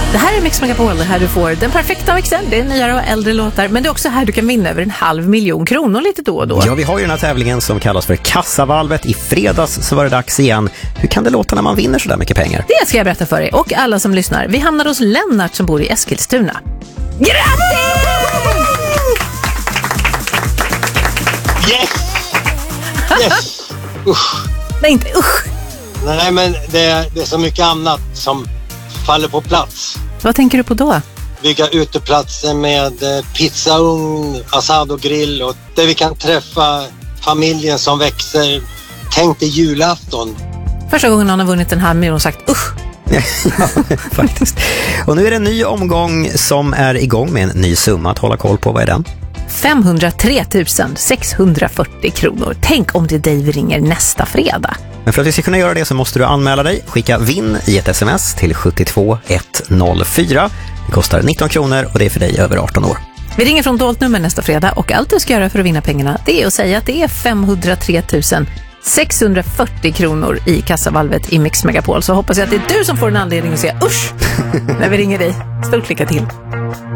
Det här är Mix Megapol, det här du får den perfekta mixen. Det är nyare och äldre låtar, men det är också här du kan vinna över 500 000 kronor lite då och då. Ja, vi har ju den här tävlingen som kallas för Kassavalvet. I fredags så var det dags igen. Hur kan det låta när man vinner så där mycket pengar? Det ska jag berätta för dig och alla som lyssnar. Vi hamnar hos Lennart som bor i Eskilstuna. Grattis! Yes! Yes! Usch. Nej, inte usch. Nej, men det är så mycket annat som faller på plats. Vad tänker du på då? Bygga uteplatser med pizzaugn, asado-grill och där vi kan träffa familjen som växer. Tänk dig julafton. Första gången någon har vunnit 500 000 och sagt usch. Ja, faktiskt. Och nu är det en ny omgång som är igång med en ny summa att hålla koll på. Vad är den? 503 640 kronor. Tänk om det är dig vi ringer nästa fredag. Men för att vi ska kunna göra det så måste du anmäla dig. Skicka vinn i ett sms till 72104. Det kostar 19 kronor och det är för dig över 18 år. Vi ringer från dolt nummer nästa fredag och allt du ska göra för att vinna pengarna det är att säga att det är 503 640 kronor i kassavalvet i Mix Megapol. Så hoppas jag att det är du som får en anledning att säga usch när vi ringer dig. Stort lycka till!